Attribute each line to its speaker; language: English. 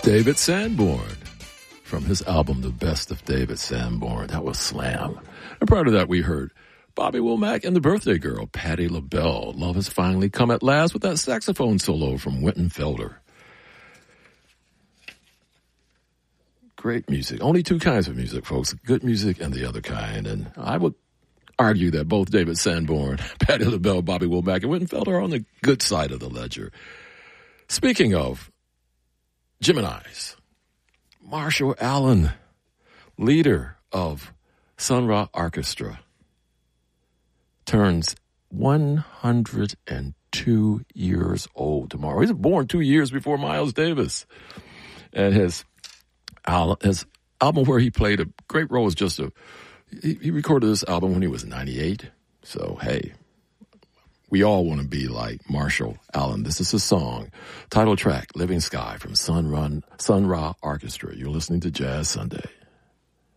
Speaker 1: David Sanborn from his album, The Best of David Sanborn. That was Slam. And prior to that, we heard Bobby Womack and the birthday girl, Patti LaBelle. Love Has Finally Come at Last with that saxophone solo from Wynton Felder. Great music. Only two kinds of music, folks. Good music and the other kind. And I would argue that both David Sanborn, Patti LaBelle, Bobby Womack, and Wynton Felder are on the good side of the ledger. Speaking of Geminis, Marshall Allen, leader of Sun Ra Orchestra, turns 102 years old tomorrow. He was born 2 years before Miles Davis. And his album where he played a great role is he recorded this album when he was 98. So, hey, we all want to be like Marshall Allen. This is his song, title track, Living Sky from Sun Ra Orchestra. You're listening to Jazz Sunday.